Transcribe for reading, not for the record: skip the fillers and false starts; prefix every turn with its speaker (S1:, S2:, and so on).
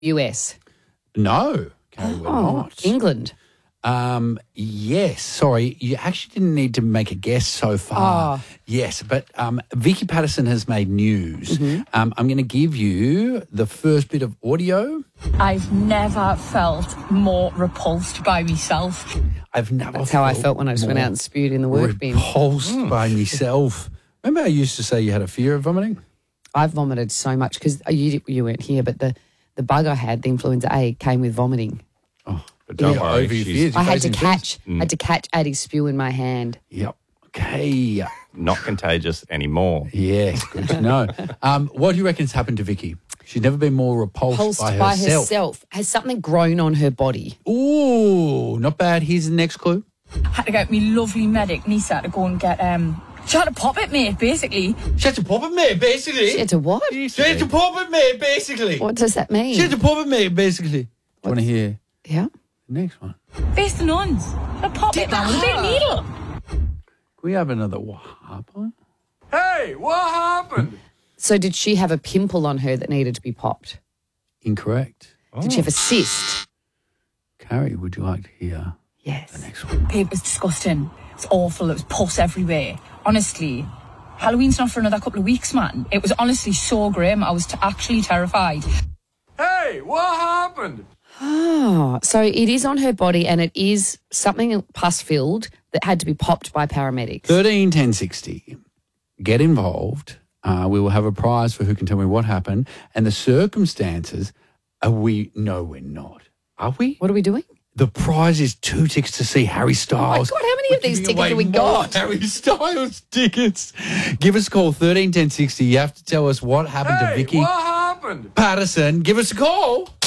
S1: US.
S2: No, Carrie, we're not.
S1: England.
S2: Yes. Sorry, you actually didn't need to make a guess so far.
S1: Oh.
S2: Yes, but Vicky Patterson has made news.
S1: Mm-hmm.
S2: I'm going to give you the first bit of audio.
S3: I've never felt more repulsed by myself.
S2: I've never
S1: That's how I
S2: felt
S1: felt when I just went
S2: more
S1: out and spewed in the work bin.
S2: repulsed by myself. Remember I used to say you had a fear of vomiting?
S1: I've vomited so much because you weren't here, but the bug I had, the influenza A, came with vomiting.
S2: Oh,
S4: But don't
S2: yeah,
S4: worry,
S2: over your
S4: she's
S2: fears.
S1: I
S2: You're
S1: had to
S2: facing
S1: catch Addie's spew in my hand.
S2: Yep. Okay.
S4: not contagious anymore.
S2: Yes, good to know. What do you reckon's happened to Vicky? She's never been more repulsed by herself.
S1: Has something grown on her body?
S2: Ooh, not bad. Here's the next clue.
S3: Had to get me lovely medic, Nisa, to go and get, she had to pop it, mate, basically.
S2: She had to pop it, mate, basically.
S1: She had to what?
S2: She had to pop it, mate, basically.
S1: What does that mean?
S2: She had to pop it, mate, basically. Do you want to hear
S1: Yeah.
S2: the next one?
S3: Face the nuns. Had to pop it, man, with a big needle.
S2: Can we have another what happened?
S4: Hey, what happened?
S1: So did she have a pimple on her that needed to be popped?
S2: Incorrect.
S1: Did she have a cyst?
S2: Carrie, would you like to hear
S1: Yes.
S2: the next one?
S3: Babe, it was disgusting. It was awful. It was pus everywhere. Honestly, Halloween's not for another couple of weeks, man. It was honestly so grim. I was actually terrified.
S4: Hey, what happened?
S1: Oh, so it is on her body and it is something pus-filled that had to be popped by paramedics.
S2: 13 10 60. Get involved. We will have a prize for who can tell me what happened. And the circumstances are no, we're not. Are we?
S1: What are we doing?
S2: The prize is 2 tickets to see Harry Styles.
S1: Oh my God, how many of these
S2: We're
S1: tickets
S2: giving
S1: have we
S2: away more
S1: got?
S2: Harry Styles tickets. Give us a call, 13 10 60. You have to tell us what happened to Vicky
S4: What happened?
S2: Patterson. Give us a call.